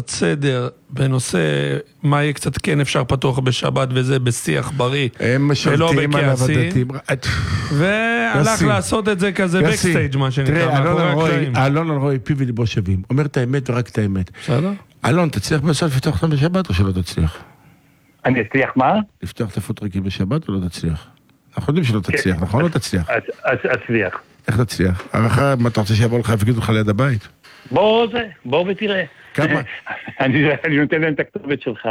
לעשות סדר בנושא מה יהיה קצת כן אפשר פתוח בשבת וזה בשיח בריא ולא בכעסים, והלך לעשות את זה כזה בקסטייג' מה שנקרא. תראה, אלון אלרועי פיו וליבו שווים, אומר את האמת ורק את האמת. בסדר? אלון, תצליח בסוף לפתוח אותם בשבת או שלא תצליח? אני אצליח מה? לפתוח את הפוטרקים בשבת או לא תצליח? אנחנו יודעים שלא תצליח, נכון? לא תצליח. אצליח. איך תצליח? אחר מה אתה רוצה שיבוא לך ויגידו לך ליד הבית? בוא ותראה. כמה? אני נותן להם את הכתובת שלך.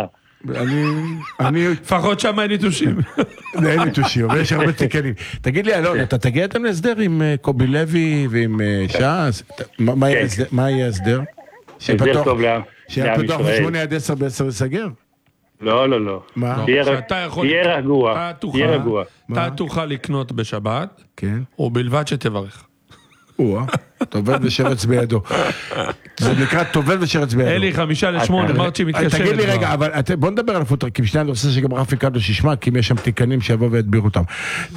לפחות שם אין ניטושים. אין ניטושים, אבל יש הרבה תיקנים. תגיד לי, אלון, אתה תגיע אתם להסדר עם קובי לוי ועם ש"ס? מה יהיה ההסדר? הסדר טוב לעם שיהיה פתוח ישראל. מ-8 עד 10 ב-10 לסגר? לא. מה? תהיה רגוע. אתה תוכל לקנות בשבת, כן. ובלבד שתברך. טובל ושרץ בידו. זה נקרא טובל ושרץ בידו. אלי, 5:50, מרצ'י מתקשרת. תגיד לי רגע, אבל בוא נדבר על הפוטרקים, שנייה, אני רוצה שגם רפי קדוש ישמע, כי אם יש שם תיקנים שיבוא וידביר אותם.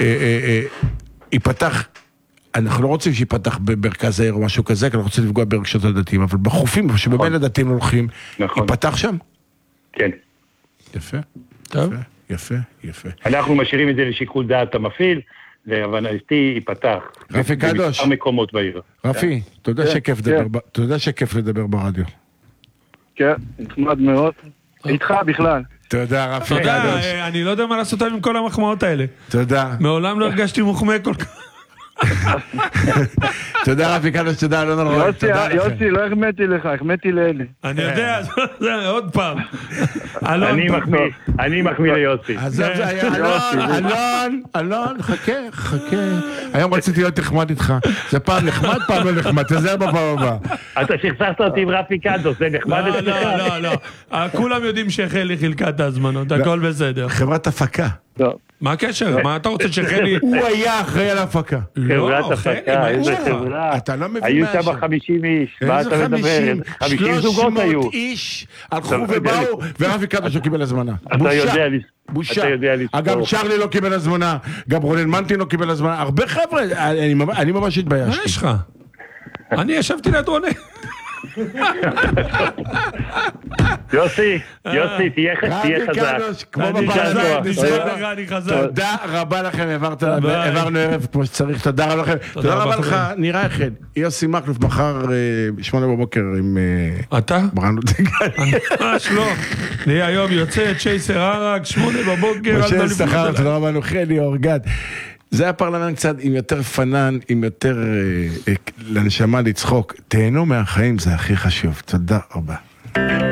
ייפתח, אנחנו לא רוצים שיפתח במרכז העיר או משהו כזה, כי אנחנו רוצים לפגוע ברגשות הדתיים, אבל בחופים שבבין הדתיים הולכים, ייפתח שם? כן. יפה. טוב. יפה. אנחנו משאירים את זה לשיקול דעת המפעיל, להבנתי ייפתח. רפי קדוש. במספר מקומות בעיר. רפי, אתה יודע שכיף לדבר ברדיו. כן, נחמד מאוד. איתך בכלל. תודה רפי תודה, קדוש. אני לא יודע מה לעשות עם כל המחמאות האלה. תודה. מעולם לא הרגשתי מוחמא כל כך. תודה רפי קדוש, תודה אלון אלרועי. יוסי, לא החמאתי לך, החמאתי לאלי. אני יודע, עוד פעם. אני מחמיא ליוסי. אלון, חכה. היום רציתי להיות נחמד איתך. זה פעם נחמד, פעם לא נחמד. תזהר בפעם הבאה. אתה שכסחת אותי עם רפי קדוש, זה נחמד אצלך. לא. כולם יודעים שחלי חילקה את ההזמנות, הכל בסדר. חברת הפקה. מה הקשר? מה אתה רוצה שחלי... הוא היה אחראי על ההפקה. חברת הפקה, איזה חברה. אתה לא מבין היו שם 50 איש. מה אתה מדבר? 50 זוגות היו. 300 איש הלכו ובאו, ורפי קדוש לא קיבל הזמנה. בושה. אגב, צ'רלי לא קיבל הזמנה, גם רונן מנטין לא קיבל הזמנה. הרבה חבר'ה, אני ממש התביישתי. מה יש לך? אני ישבתי ליד רונן. יוסי, תהיה חזק. אני חזק. תודה רבה לכם, העברנו ערב כמו שצריך, תודה רבה לכם. תודה רבה לך, נראה אחד. יוסי מקלוף מחר 8 בבוקר עם... אתה? ברנו דגל. ממש לא. לי היום יוצא צ'ייסר הרק, 8 בבוקר. משה סחר, תודה רבה נוחלי, אורגד. זה היה פרלמנט קצת עם יותר פנן, עם יותר לנשמה לצחוק. תהנו מהחיים, זה הכי חשוב. תודה רבה.